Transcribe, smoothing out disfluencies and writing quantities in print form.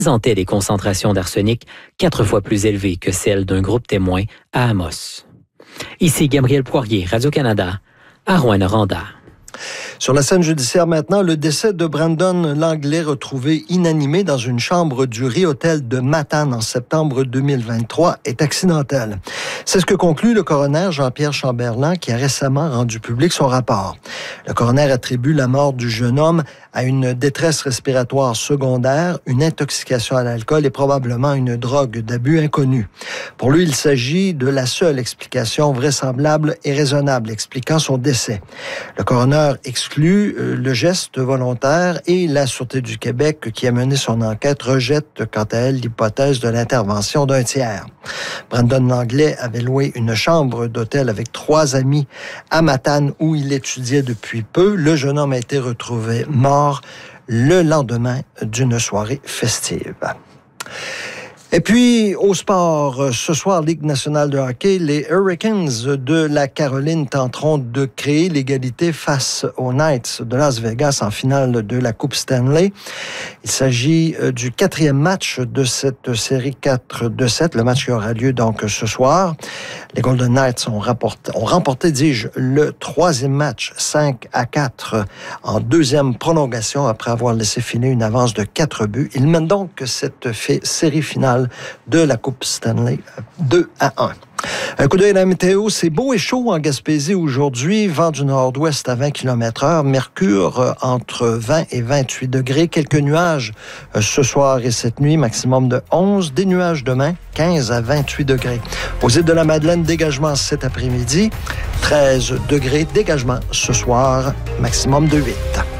présentaient des concentrations d'arsenic 4 fois plus élevées que celles d'un groupe témoin à Amos. Ici Gabriel Poirier, Radio-Canada, à Rouyn-Noranda. Sur la scène judiciaire maintenant, le décès de Brandon Langlais retrouvé inanimé dans une chambre du Ri-Hôtel de Matane en septembre 2023 est accidentel. C'est ce que conclut le coroner Jean-Pierre Chamberlain qui a récemment rendu public son rapport. Le coroner attribue la mort du jeune homme à une détresse respiratoire secondaire, une intoxication à l'alcool et probablement une drogue d'abus inconnue. Pour lui, il s'agit de la seule explication vraisemblable et raisonnable expliquant son décès. Le coroner exclut le geste volontaire et la Sûreté du Québec, qui a mené son enquête, rejette quant à elle l'hypothèse de l'intervention d'un tiers. Brandon Langlais avait loué une chambre d'hôtel avec 3 amis à Matane où il étudiait depuis peu. Le jeune homme a été retrouvé mort le lendemain d'une soirée festive. Et puis, au sport, ce soir, Ligue nationale de hockey, les Hurricanes de la Caroline tenteront de créer l'égalité face aux Knights de Las Vegas en finale de la Coupe Stanley. Il s'agit du 4e match de cette série 4-7, le match qui aura lieu donc ce soir. Les Golden Knights ont remporté, le 3e match 5-4 en 2e prolongation après avoir laissé filer une avance de 4 buts. Ils mènent donc cette série finale de la Coupe Stanley 2-1. Un coup d'œil à la météo, c'est beau et chaud en Gaspésie aujourd'hui, vent du nord-ouest à 20 km/h, mercure entre 20 et 28 degrés, quelques nuages ce soir et cette nuit, maximum de 11, des nuages demain, 15 à 28 degrés. Aux îles de la Madeleine, dégagement cet après-midi, 13 degrés, dégagement ce soir, maximum de 8.